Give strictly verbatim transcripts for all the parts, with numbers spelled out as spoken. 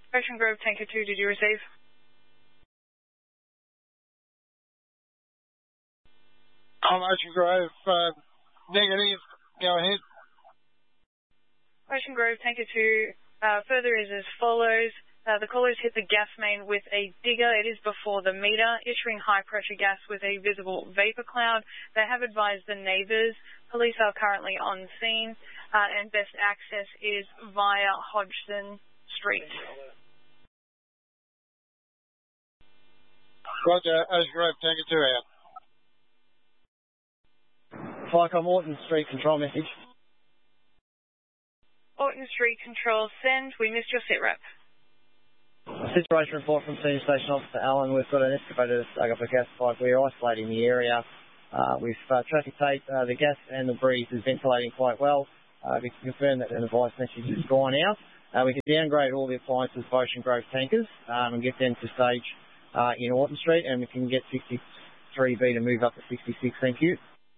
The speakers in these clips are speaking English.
Ocean Grove Tanker two, did you receive? On Ocean Grove, uh, negative. Go ahead. Ocean Grove Tanker two, uh, further is as follows. Uh, the callers hit the gas main with a digger. It is before the meter, issuing high-pressure gas with a visible vapour cloud. They have advised the neighbours. Police are currently on scene, uh, and best access is via Hodgson Street. Roger, Ocean Grove Tanker two out. Flycom Orton Street control message. Orton Street control send. We missed your sit rep. Situation report from Senior Station Officer Allen. We've got an excavator that's dug up a gas pipe. We're isolating the area. Uh, we've uh, traffic taped uh, the gas and the breeze is ventilating quite well. Uh, we can confirm that an advice message has gone out. Uh, we can downgrade all the appliances for Ocean Grove tankers um, and get them to stage uh, in Orton Street, and we can get sixty-three B to move up to sixty-six. Thank you.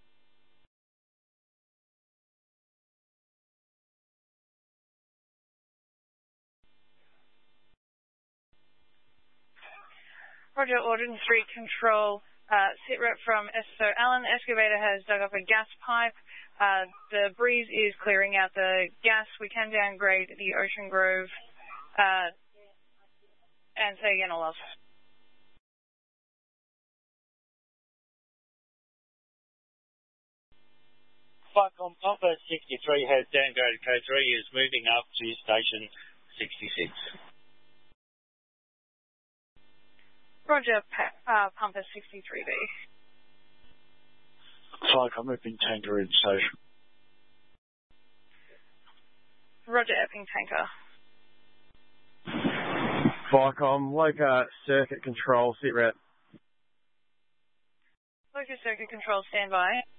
Roger, Orton Street control. Uh, sit rep from S S O Allen. Excavator has dug up a gas pipe. Uh, the breeze is clearing out the gas. We can downgrade the Ocean Grove. Uh, and say again, all else. Flycom Pumper sixty-three has downgraded K three, is moving up to station sixty-six. Roger, uh, Pumper sixty-three B. Flycom Epping Tanker in station. Roger, Epping Tanker. Flycom Loca Circuit Control sit rep. Local Circuit Control, stand by.